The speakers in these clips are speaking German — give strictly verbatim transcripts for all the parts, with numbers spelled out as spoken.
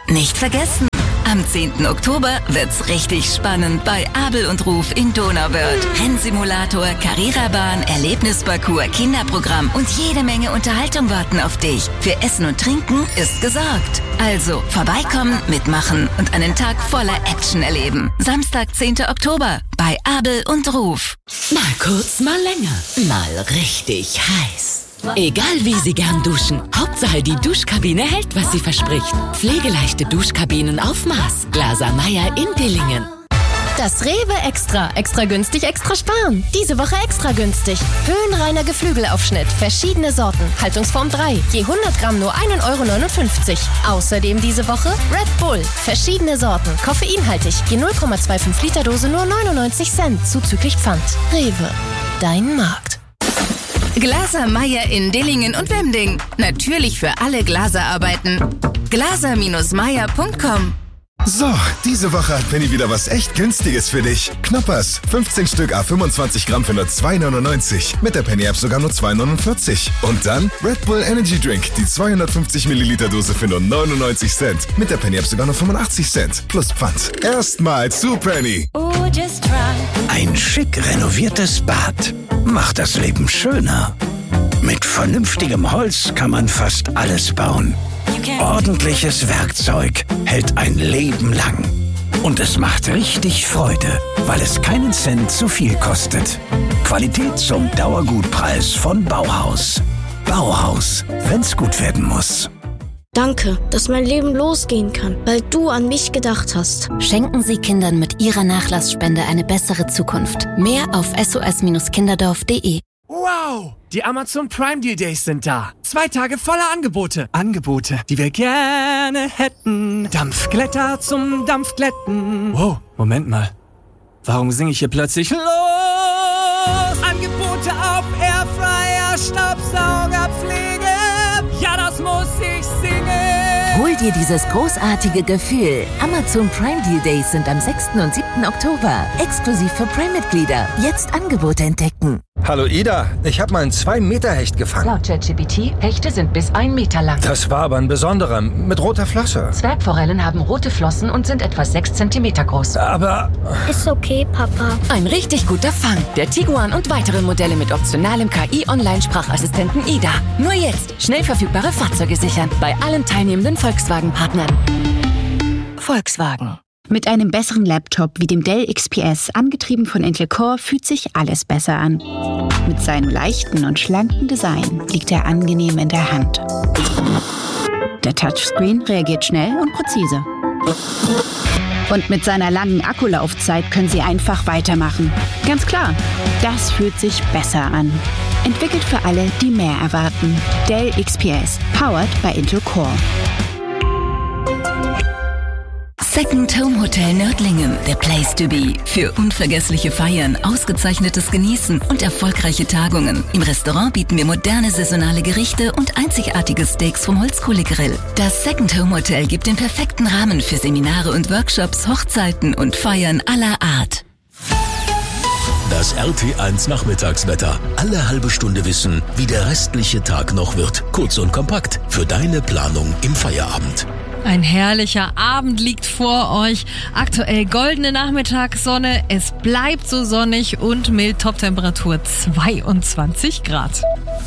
Nicht vergessen, am zehnten Oktober wird's richtig spannend bei Abel und Ruf in Donauwörth. Rennsimulator, Carrera-Bahn, Erlebnisparcours, Kinderprogramm und jede Menge Unterhaltung warten auf dich. Für Essen und Trinken ist gesorgt. Also vorbeikommen, mitmachen und einen Tag voller Action erleben. Samstag, zehnten Oktober bei Abel und Ruf. Mal kurz, mal länger, mal richtig heiß. Egal wie Sie gern duschen, Hauptsache die Duschkabine hält, was sie verspricht. Pflegeleichte Duschkabinen auf Maß. Glaser Meyer in Dillingen. Das Rewe Extra. Extra günstig, extra sparen. Diese Woche extra günstig. Höhenreiner Geflügelaufschnitt. Verschiedene Sorten. Haltungsform drei. Je hundert Gramm nur ein Euro neunundfünfzig. Außerdem diese Woche Red Bull. Verschiedene Sorten. Koffeinhaltig. Je null Komma fünfundzwanzig Liter Dose nur neunundneunzig Cent. Zuzüglich Pfand. Rewe. Dein Markt. Glaser Meyer in Dillingen und Wemding. Natürlich für alle Glaserarbeiten. glaser Bindestrich meyer punkt com. So, diese Woche hat Penny wieder was echt Günstiges für dich. Knoppers, fünfzehn Stück à fünfundzwanzig Gramm für nur zwei neunundneunzig. Mit der Penny-App sogar nur zwei neunundvierzig. Und dann Red Bull Energy Drink, die zweihundertfünfzig Milliliter Dose für nur neunundneunzig Cent. Mit der Penny-App sogar nur fünfundachtzig Cent. Plus Pfand. Erstmal zu Penny. Ein schick renoviertes Bad macht das Leben schöner. Mit vernünftigem Holz kann man fast alles bauen. Ordentliches Werkzeug hält ein Leben lang. Und es macht richtig Freude, weil es keinen Cent zu viel kostet. Qualität zum Dauergutpreis von Bauhaus. Bauhaus, wenn's gut werden muss. Danke, dass mein Leben losgehen kann, weil du an mich gedacht hast. Schenken Sie Kindern mit Ihrer Nachlassspende eine bessere Zukunft. Mehr auf s o s Bindestrich kinderdorf punkt de. Wow! Die Amazon Prime Deal Days sind da. Zwei Tage voller Angebote. Angebote, die wir gerne hätten. Dampfglätter zum Dampfglätten. Wow, Moment mal. Warum singe ich hier plötzlich los? Angebote auf Airfryer, Staubsauger, Pflege. Ja, das muss ich singen. Hol dir dieses großartige Gefühl. Amazon Prime Deal Days sind am sechsten und siebten Oktober. Exklusiv für Prime-Mitglieder. Jetzt Angebote entdecken. Hallo Ida, ich habe mal einen zwei Meter Hecht gefangen. Laut ChatGPT, Hechte sind bis ein Meter lang. Das war aber ein besonderer, mit roter Flosse. Zwergforellen haben rote Flossen und sind etwa sechs Zentimeter groß. Aber... Ist okay, Papa. Ein richtig guter Fang. Der Tiguan und weitere Modelle mit optionalem K I-Online-Sprachassistenten Ida. Nur jetzt schnell verfügbare Fahrzeuge sichern. Bei allen teilnehmenden Volkswagen-Partnern. Volkswagen. Mit einem besseren Laptop wie dem Dell X P S, angetrieben von Intel Core, fühlt sich alles besser an. Mit seinem leichten und schlanken Design liegt er angenehm in der Hand. Der Touchscreen reagiert schnell und präzise. Und mit seiner langen Akkulaufzeit können Sie einfach weitermachen. Ganz klar, das fühlt sich besser an. Entwickelt für alle, die mehr erwarten. Dell X P S, powered by Intel Core. Second Home Hotel Nördlingen, the place to be. Für unvergessliche Feiern, ausgezeichnetes Genießen und erfolgreiche Tagungen. Im Restaurant bieten wir moderne saisonale Gerichte und einzigartige Steaks vom Holzkohlegrill. Das Second Home Hotel gibt den perfekten Rahmen für Seminare und Workshops, Hochzeiten und Feiern aller Art. Das R T eins Nachmittagswetter. Alle halbe Stunde wissen, wie der restliche Tag noch wird. Kurz und kompakt für deine Planung im Feierabend. Ein herrlicher Abend liegt vor euch. Aktuell goldene Nachmittagssonne. Es bleibt so sonnig und mild. Toptemperatur zweiundzwanzig Grad.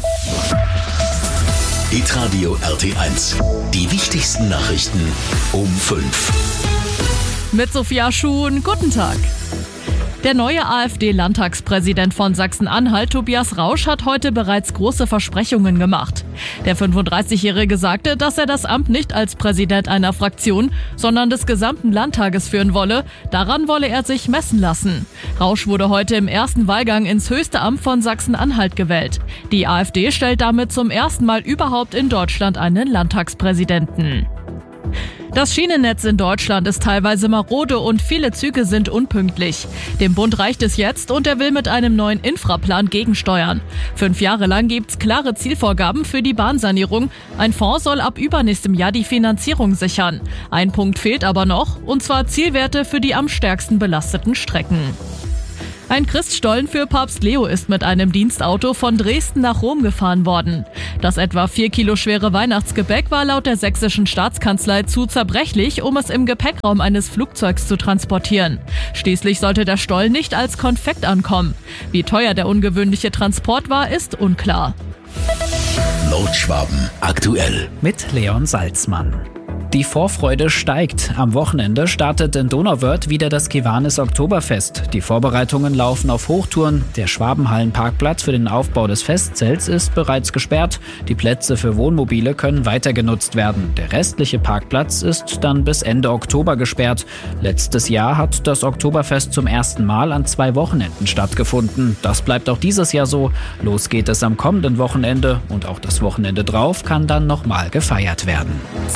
Hitradio R T eins. Die wichtigsten Nachrichten um fünf. Mit Sophia Schuhn. Guten Tag. Der neue AfD-Landtagspräsident von Sachsen-Anhalt, Tobias Rausch, hat heute bereits große Versprechungen gemacht. Der fünfunddreißigjährige sagte, dass er das Amt nicht als Präsident einer Fraktion, sondern des gesamten Landtages führen wolle. Daran wolle er sich messen lassen. Rausch wurde heute im ersten Wahlgang ins höchste Amt von Sachsen-Anhalt gewählt. Die AfD stellt damit zum ersten Mal überhaupt in Deutschland einen Landtagspräsidenten. Das Schienennetz in Deutschland ist teilweise marode und viele Züge sind unpünktlich. Dem Bund reicht es jetzt und er will mit einem neuen Infraplan gegensteuern. Fünf Jahre lang gibt's klare Zielvorgaben für die Bahnsanierung. Ein Fonds soll ab übernächstem Jahr die Finanzierung sichern. Ein Punkt fehlt aber noch, und zwar Zielwerte für die am stärksten belasteten Strecken. Ein Christstollen für Papst Leo ist mit einem Dienstauto von Dresden nach Rom gefahren worden. Das etwa vier Kilo schwere Weihnachtsgebäck war laut der sächsischen Staatskanzlei zu zerbrechlich, um es im Gepäckraum eines Flugzeugs zu transportieren. Schließlich sollte der Stollen nicht als Konfekt ankommen. Wie teuer der ungewöhnliche Transport war, ist unklar. Nordschwaben aktuell mit Leon Salzmann. Die Vorfreude steigt. Am Wochenende startet in Donauwörth wieder das Kiwanis Oktoberfest. Die Vorbereitungen laufen auf Hochtouren. Der Schwabenhallenparkplatz für den Aufbau des Festzelts ist bereits gesperrt. Die Plätze für Wohnmobile können weiter genutzt werden. Der restliche Parkplatz ist dann bis Ende Oktober gesperrt. Letztes Jahr hat das Oktoberfest zum ersten Mal an zwei Wochenenden stattgefunden. Das bleibt auch dieses Jahr so. Los geht es am kommenden Wochenende und auch das Wochenende drauf kann dann nochmal gefeiert werden.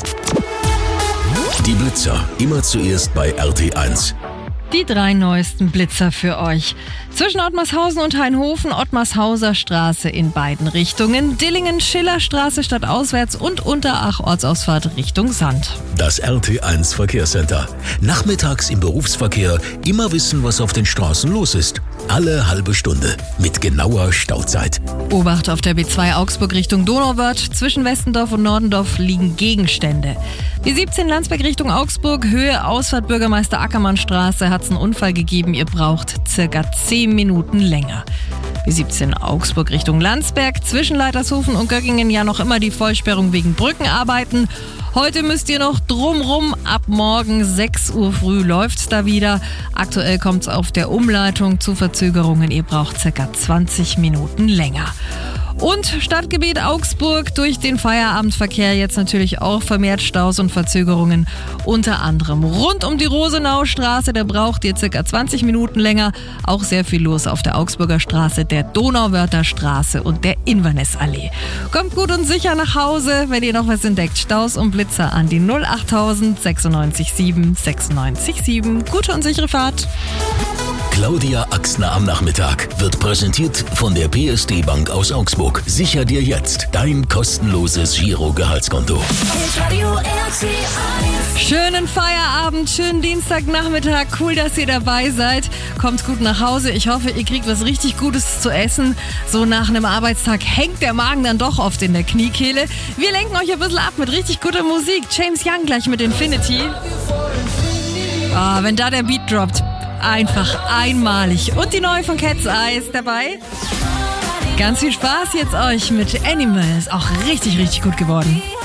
Die Blitzer, immer zuerst bei R T eins. Die drei neuesten Blitzer für euch. Zwischen Ottmarshausen und Hainhofen, Ottmarshauser Straße in beiden Richtungen, Dillingen, Schillerstraße stadtauswärts und Unterach Ortsausfahrt Richtung Sand. Das R T eins Verkehrscenter. Nachmittags im Berufsverkehr immer wissen, was auf den Straßen los ist. Alle halbe Stunde mit genauer Stauzeit. Obacht auf der B zwei Augsburg Richtung Donauwörth. Zwischen Westendorf und Nordendorf liegen Gegenstände. B siebzehn Landsberg Richtung Augsburg, Höhe Ausfahrt Bürgermeister Ackermann Straße, hat es einen Unfall gegeben. Ihr braucht circa zehn Minuten länger. B siebzehn Augsburg Richtung Landsberg, zwischen Leitershofen und Göggingen ja noch immer die Vollsperrung wegen Brückenarbeiten. Heute müsst ihr noch drumrum, ab morgen sechs Uhr früh läuft's da wieder. Aktuell kommt's auf der Umleitung zu Verzögerungen. Ihr braucht circa zwanzig Minuten länger. Und Stadtgebiet Augsburg durch den Feierabendverkehr jetzt natürlich auch vermehrt Staus und Verzögerungen. Unter anderem rund um die Rosenaustraße, da braucht ihr circa zwanzig Minuten länger. Auch sehr viel los auf der Augsburger Straße, der Donauwörther Straße und der Inverness-Allee. Kommt gut und sicher nach Hause, wenn ihr noch was entdeckt. Staus und Blitzer an die null achttausend sechsundneunzig sieben sechsundneunzig sieben. Gute und sichere Fahrt. Claudia Axner am Nachmittag wird präsentiert von der P S D Bank aus Augsburg. Sicher dir jetzt dein kostenloses Giro-Gehaltskonto. Schönen Feierabend, schönen Dienstagnachmittag. Cool, dass ihr dabei seid. Kommt gut nach Hause. Ich hoffe, ihr kriegt was richtig Gutes zu essen. So nach einem Arbeitstag hängt der Magen dann doch oft in der Kniekehle. Wir lenken euch ein bisschen ab mit richtig guter Musik. James Young gleich mit Infinity. Ah, wenn da der Beat droppt. Einfach einmalig. Und die neue von Cat's Eyes dabei. Ganz viel Spaß jetzt euch mit Animals. Auch richtig, richtig gut geworden.